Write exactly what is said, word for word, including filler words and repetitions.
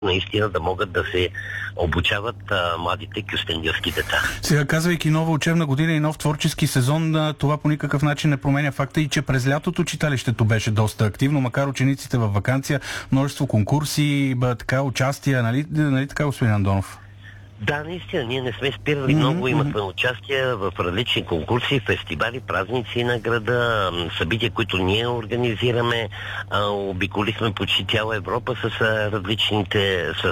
наистина да могат да се обучават а, младите кюстендилски деца. Сега, казвайки нова учебна година и нов творчески сезон, това по никакъв начин не променя факта и че през лятото читалището беше доста активно, макар учениците във ваканция, множество конкурси, ба, така, участия, нали, нали така, господин Андонов? Да, наистина, ние не сме спирали mm-hmm, много, имахме участие в различни конкурси, фестивали, празници на града, събития, които ние организираме, а, обиколихме почти цяла Европа с а, различните, с